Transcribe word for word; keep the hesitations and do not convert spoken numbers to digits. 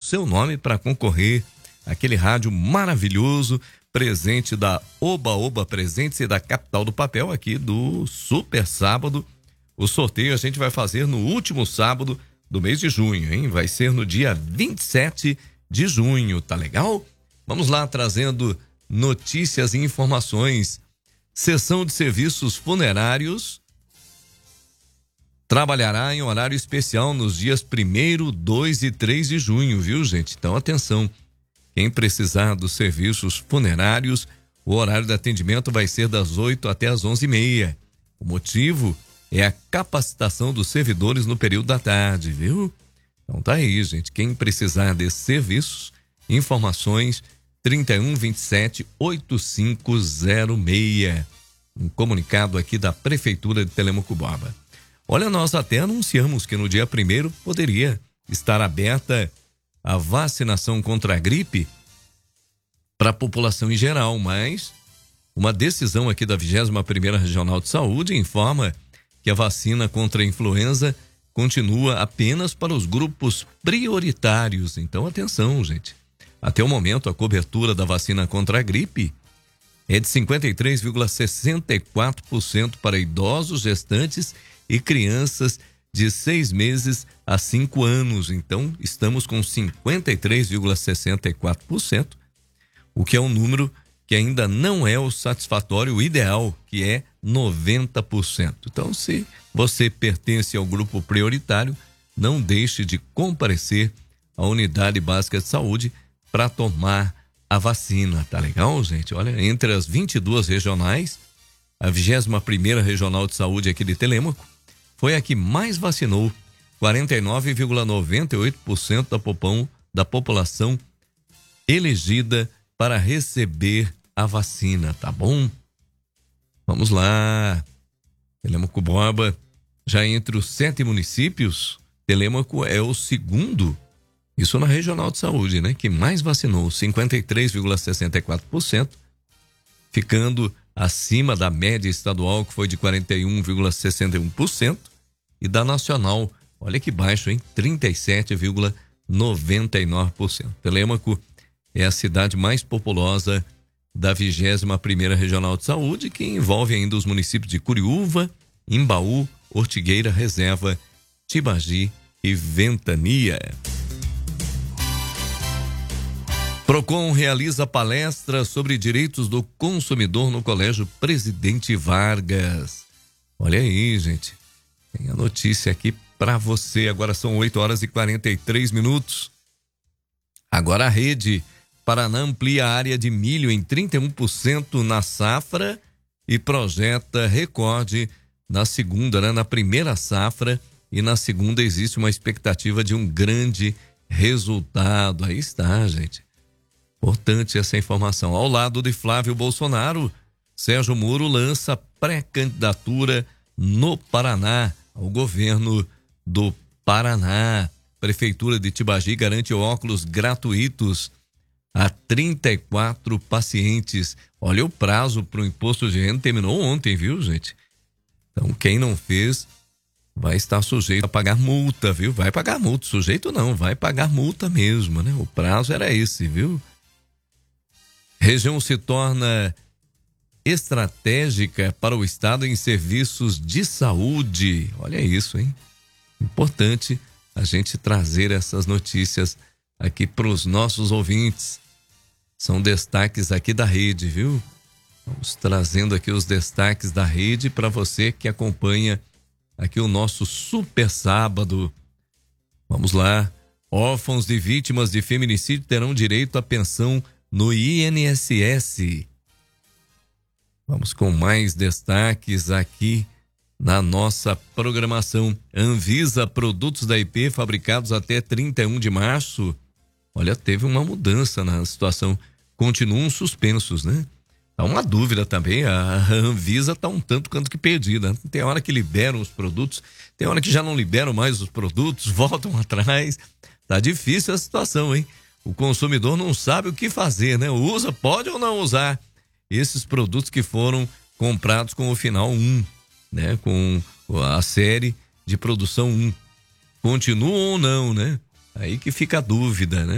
seu nome para concorrer àquele rádio maravilhoso, presente da Oba Oba Presentes e da Capital do Papel, aqui do Super Sábado. O sorteio a gente vai fazer no último sábado do mês de junho, hein? Vai ser no dia vinte e sete de junho, tá legal? Vamos lá, trazendo notícias e informações. Seção de serviços funerários trabalhará em horário especial nos dias primeiro, dois e três de junho, viu, gente? Então, atenção. Quem precisar dos serviços funerários, o horário de atendimento vai ser das oito até as onze e meia. O motivo é a capacitação dos servidores no período da tarde, viu? Então tá aí, gente. Quem precisar desses serviços, informações trinta e um, vinte e sete, oitenta e cinco zero seis. Um comunicado aqui da Prefeitura de Telêmaco Borba. Olha, nós até anunciamos que no dia primeiro poderia estar aberta a vacinação contra a gripe para a população em geral, mas uma decisão aqui da vigésima primeira Regional de Saúde informa que a vacina contra a influenza continua apenas para os grupos prioritários. Então, atenção, gente. Até o momento, a cobertura da vacina contra a gripe é de cinquenta e três vírgula sessenta e quatro por cento para idosos, gestantes e crianças de seis meses a cinco anos. Então, estamos com cinquenta e três vírgula sessenta e quatro por cento, o que é um número que ainda não é o satisfatório, o ideal, que é noventa por cento. Então, se você pertence ao grupo prioritário, não deixe de comparecer à unidade básica de saúde para tomar a vacina, tá legal, gente? Olha, entre as vinte e duas regionais, a vigésima primeira Regional de Saúde aqui de Telêmaco foi a que mais vacinou, quarenta e nove vírgula noventa e oito por cento da, popão, da população elegida para receber a vacina, tá bom? Vamos lá. Telêmaco Borba, já entre os sete municípios, Telêmaco é o segundo, isso na Regional de Saúde, né? Que mais vacinou, cinquenta e três vírgula sessenta e quatro por cento, ficando acima da média estadual, que foi de quarenta e um vírgula sessenta e um por cento, e da nacional, olha que baixo, hein? trinta e sete vírgula noventa e nove por cento. Telêmaco é a cidade mais populosa da vigésima primeira Regional de Saúde, que envolve ainda os municípios de Curiúva, Imbaú, Ortigueira, Reserva, Tibagi e Ventania. Procon realiza palestra sobre direitos do consumidor no Colégio Presidente Vargas. Olha aí, gente. Tem a notícia aqui para você. Agora são oito horas e quarenta e três minutos. Agora a Rede Paraná amplia a área de milho em trinta e um por cento na safra e projeta recorde na segunda, né? Na primeira safra, e na segunda existe uma expectativa de um grande resultado. Aí está, gente. Importante essa informação. Ao lado de Flávio Bolsonaro, Sérgio Moro lança pré-candidatura no Paraná, ao governo do Paraná. Prefeitura de Tibagi garante óculos gratuitos a trinta e quatro pacientes. Olha, o prazo para o imposto de renda terminou ontem, viu, gente? Então, quem não fez vai estar sujeito a pagar multa, viu? Vai pagar multa. Sujeito não, vai pagar multa mesmo, né? O prazo era esse, viu? Região se torna estratégica para o Estado em serviços de saúde. Olha isso, hein? Importante a gente trazer essas notícias aqui para os nossos ouvintes. São destaques aqui da rede, viu? Vamos trazendo aqui os destaques da rede para você que acompanha aqui o nosso Super Sábado. Vamos lá. Órfãos de vítimas de feminicídio terão direito à pensão no I N S S. Vamos com mais destaques aqui na nossa programação. Anvisa produtos da I P fabricados até trinta e um de março. Olha, teve uma mudança na situação. Continuam suspensos, né? Tá uma dúvida também. A Anvisa tá um tanto quanto que perdida. Tem hora que liberam os produtos, tem hora que já não liberam mais os produtos, voltam atrás. Tá difícil a situação, hein? O consumidor não sabe o que fazer, né? Usa, pode ou não usar esses produtos que foram comprados com o final um, né? Com a série de produção um. Continuam ou não, né? Aí que fica a dúvida, né?